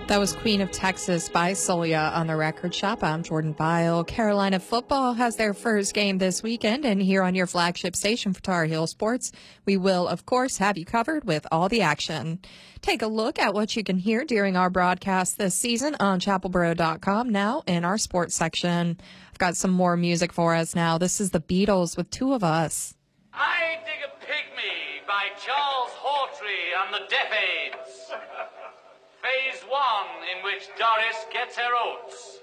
That was Queen of Texas by Solia on the Record Shop. I'm Jordan Bile. Carolina football has their first game this weekend, and here on your flagship station for Tar Heel Sports, we will, of course, have you covered with all the action. Take a look at what you can hear during our broadcast this season on chapelboro.com now in our sports section. I've got some more music for us now. This is the Beatles with Two of Us. I Dig a Pygmy by Charles Hawtrey and the Deaf Aids. Phase 1, in which Doris gets her oats.